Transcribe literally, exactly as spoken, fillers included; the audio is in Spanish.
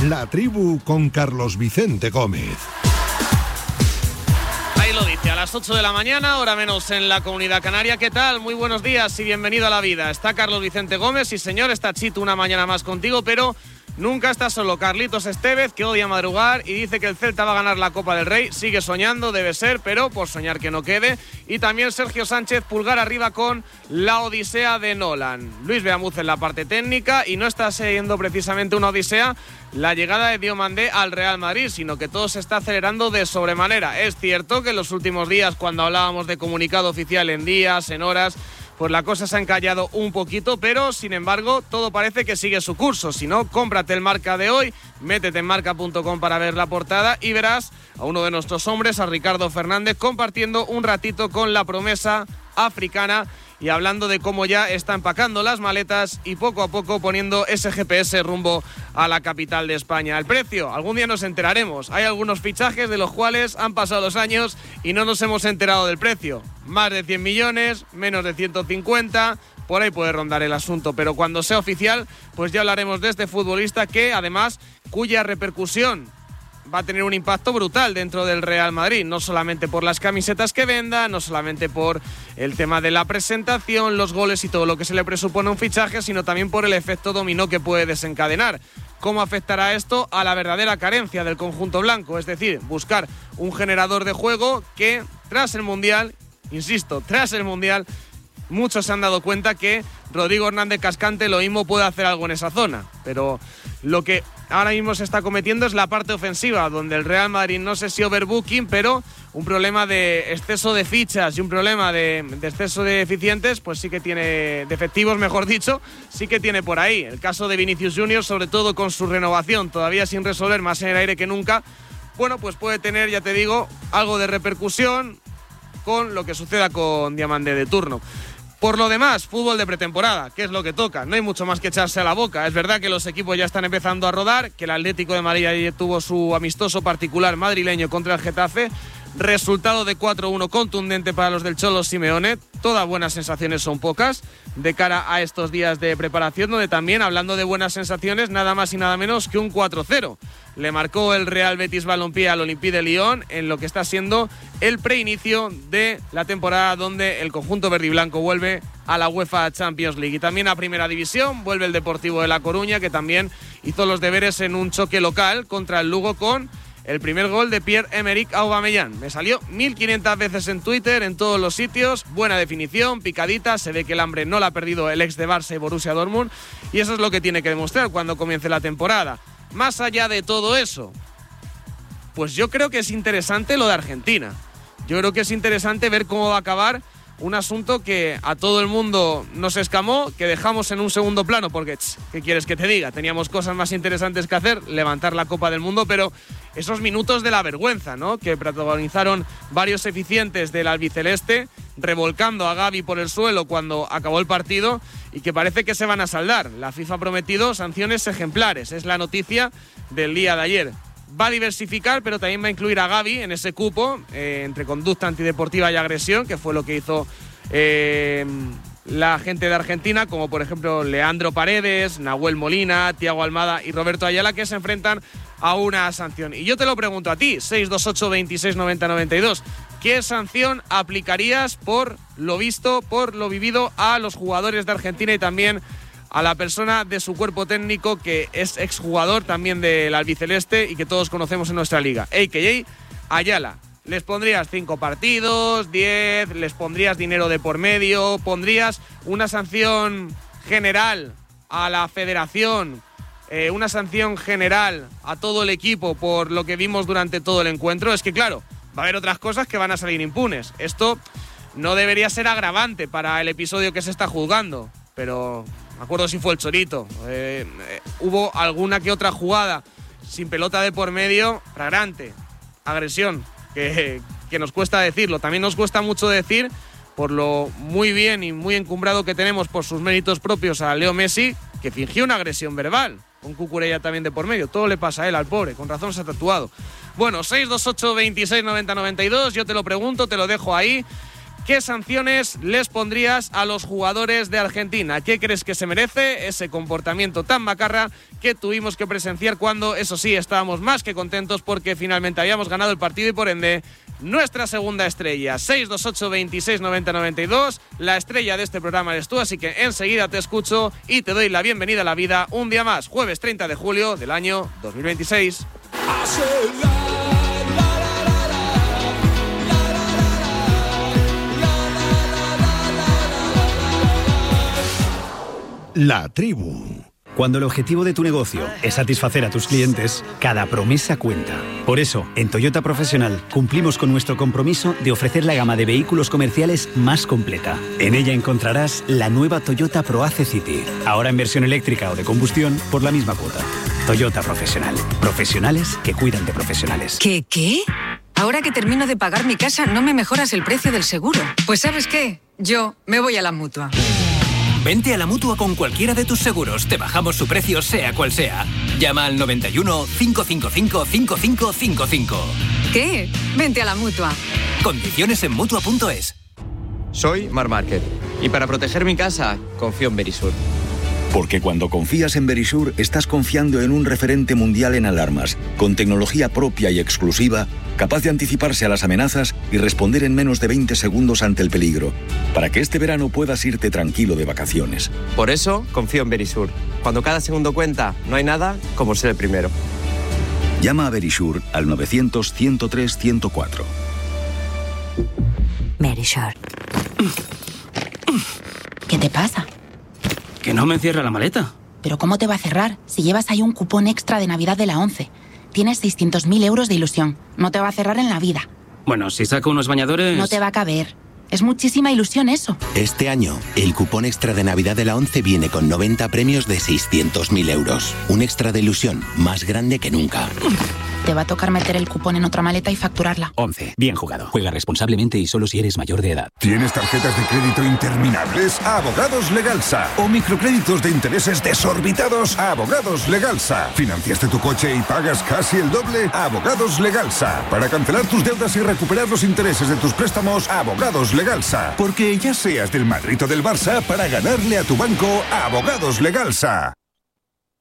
La Tribu con Carlos Vicente Gómez. Ahí lo dice, a las ocho de la mañana, hora menos en la Comunidad Canaria. ¿Qué tal? Muy buenos días y bienvenido a la vida. Está Carlos Vicente Gómez y señor, está Chito una mañana más contigo, pero nunca está solo. Carlitos Estevez, que odia madrugar y dice que el Celta va a ganar la Copa del Rey. Sigue soñando, debe ser, pero por soñar que no quede. Y también Sergio Sánchez, pulgar arriba con la odisea de Nolan. Luis Beamuz en la parte técnica, y no está siendo precisamente una odisea la llegada de Diomandé al Real Madrid, sino que todo se está acelerando de sobremanera. Es cierto que en los últimos días, cuando hablábamos de comunicado oficial en días, en horas, pues la cosa se ha encallado un poquito, pero sin embargo todo parece que sigue su curso. Si no, cómprate el Marca de hoy, métete en marca punto com para ver la portada y verás a uno de nuestros hombres, a Ricardo Fernández, compartiendo un ratito con la promesa africana y hablando de cómo ya está empacando las maletas y poco a poco poniendo ese G P S rumbo a la capital de España. El precio, algún día nos enteraremos. Hay algunos fichajes de los cuales han pasado los años y no nos hemos enterado del precio. Más de cien millones, menos de ciento cincuenta, por ahí puede rondar el asunto. Pero cuando sea oficial, pues ya hablaremos de este futbolista que, además, cuya repercusión va a tener un impacto brutal dentro del Real Madrid, no solamente por las camisetas que venda, no solamente por el tema de la presentación, los goles y todo lo que se le presupone a un fichaje, sino también por el efecto dominó que puede desencadenar. ¿Cómo afectará esto a la verdadera carencia del conjunto blanco? Es decir, buscar un generador de juego que, tras el Mundial, insisto, tras el Mundial, muchos se han dado cuenta que Rodrigo Hernández Cascante lo mismo puede hacer algo en esa zona, pero lo que ahora mismo se está cometiendo es la parte ofensiva, donde el Real Madrid, no sé si overbooking, pero un problema de exceso de fichas y un problema de, de exceso de eficientes, pues sí que tiene, de efectivos mejor dicho, sí que tiene por ahí. El caso de Vinicius Junior, sobre todo con su renovación todavía sin resolver, más en el aire que nunca, bueno, pues puede tener, ya te digo, algo de repercusión con lo que suceda con Diomandé de turno. Por lo demás, fútbol de pretemporada, que es lo que toca. No hay mucho más que echarse a la boca. Es verdad que los equipos ya están empezando a rodar, que el Atlético de Madrid ayer tuvo su amistoso particular madrileño contra el Getafe. Resultado de cuatro uno contundente para los del Cholo Simeone. Todas buenas sensaciones son pocas de cara a estos días de preparación, donde también, hablando de buenas sensaciones, nada más y nada menos que un cuatro cero. Le marcó el Real Betis Balompié al Olympique de Lyon en lo que está siendo el preinicio de la temporada, donde el conjunto verdiblanco vuelve a la UEFA Champions League. Y también a Primera División vuelve el Deportivo de La Coruña, que también hizo los deberes en un choque local contra el Lugo con el primer gol de Pierre-Emerick Aubameyang. Me salió mil quinientas veces en Twitter, en todos los sitios. Buena definición, picadita. Se ve que el hambre no la ha perdido el ex de Barça y Borussia Dortmund. Y eso es lo que tiene que demostrar cuando comience la temporada. Más allá de todo eso, pues yo creo que es interesante lo de Argentina. Yo creo que es interesante ver cómo va a acabar un asunto que a todo el mundo nos escamó, que dejamos en un segundo plano porque, tch, ¿qué quieres que te diga? Teníamos cosas más interesantes que hacer, levantar la Copa del Mundo, pero esos minutos de la vergüenza, ¿no?, que protagonizaron varios eficientes del albiceleste, revolcando a Gavi por el suelo cuando acabó el partido y que parece que se van a saldar. La FIFA ha prometido sanciones ejemplares, es la noticia del día de ayer. Va a diversificar, pero también va a incluir a Gavi en ese cupo, eh, entre conducta antideportiva y agresión, que fue lo que hizo eh, la gente de Argentina, como por ejemplo Leandro Paredes, Nahuel Molina, Thiago Almada y Roberto Ayala, que se enfrentan a una sanción. Y yo te lo pregunto a ti, seis dos ocho, veintiséis, noventa, noventa y dos, ¿qué sanción aplicarías por lo visto, por lo vivido a los jugadores de Argentina y también a la persona de su cuerpo técnico que es exjugador también del albiceleste y que todos conocemos en nuestra liga, a k a. Ayala? ¿Les pondrías cinco partidos, diez? ¿Les pondrías dinero de por medio? ¿Pondrías una sanción general a la federación, eh, una sanción general a todo el equipo por lo que vimos durante todo el encuentro? Es que claro, va a haber otras cosas que van a salir impunes. Esto no debería ser agravante para el episodio que se está juzgando, pero me acuerdo si fue el Chorito, eh, eh, hubo alguna que otra jugada sin pelota de por medio, flagrante, agresión, que, que nos cuesta decirlo. También nos cuesta mucho decir, por lo muy bien y muy encumbrado que tenemos por sus méritos propios, a Leo Messi, que fingió una agresión verbal, con Cucurella también de por medio. Todo le pasa a él, al pobre, con razón se ha tatuado. Bueno, seis dos ocho, veintiséis, noventa, noventa y dos, yo te lo pregunto, te lo dejo ahí. ¿qué sanciones les pondrías a los jugadores de Argentina? ¿Qué crees que se merece ese comportamiento tan macarra que tuvimos que presenciar cuando, eso sí, estábamos más que contentos porque finalmente habíamos ganado el partido y por ende nuestra segunda estrella? Seis dos ocho veintiséis noventa noventa y dos, la estrella de este programa eres tú, así que enseguida te escucho y te doy la bienvenida a la vida un día más, jueves treinta de julio del año dos mil veintiséis. La tribu. Cuando el objetivo de tu negocio es satisfacer a tus clientes, cada promesa cuenta. Por eso, en Toyota Profesional cumplimos con nuestro compromiso de ofrecer la gama de vehículos comerciales más completa. En ella encontrarás la nueva Toyota ProAce City, ahora en versión eléctrica o de combustión por la misma cuota. Toyota Profesional. Profesionales que cuidan de profesionales. ¿Qué, qué? Ahora que termino de pagar mi casa, ¿no me mejoras el precio del seguro? Pues ¿sabes qué? Yo me voy a la Mutua. Vente a la Mutua con cualquiera de tus seguros. Te bajamos su precio sea cual sea. Llama al noventa y uno, cinco cinco cinco, cinco cinco cinco cinco. ¿Qué? Vente a la Mutua. Condiciones en Mutua punto es. Soy Mar Márquez y para proteger mi casa confío en Verisur. Porque cuando confías en Verisur, estás confiando en un referente mundial en alarmas, con tecnología propia y exclusiva, capaz de anticiparse a las amenazas y responder en menos de veinte segundos ante el peligro, para que este verano puedas irte tranquilo de vacaciones. Por eso confío en Verisur. Cuando cada segundo cuenta, no hay nada como ser el primero. Llama a Verisur al novecientos, ciento tres, ciento cuatro. Verisur. ¿Qué te pasa? Que no me cierra la maleta. ¿Pero cómo te va a cerrar? Si llevas ahí un cupón extra de Navidad de la ONCE. Tienes seiscientos mil euros de ilusión. No te va a cerrar en la vida. Bueno, si saco unos bañadores... No te va a caber. Es muchísima ilusión eso. Este año, el cupón extra de Navidad de la ONCE viene con noventa premios de seiscientos mil euros. Un extra de ilusión más grande que nunca. Te va a tocar meter el cupón en otra maleta y facturarla. once. Bien jugado. Juega responsablemente y solo si eres mayor de edad. ¿Tienes tarjetas de crédito interminables? Abogados Legalsa. ¿O microcréditos de intereses desorbitados? Abogados Legalsa. ¿Financiaste tu coche y pagas casi el doble? Abogados Legalsa. Para cancelar tus deudas y recuperar los intereses de tus préstamos, Abogados Legalsa. Porque ya seas del Madrid o del Barça, para ganarle a tu banco, Abogados Legalsa.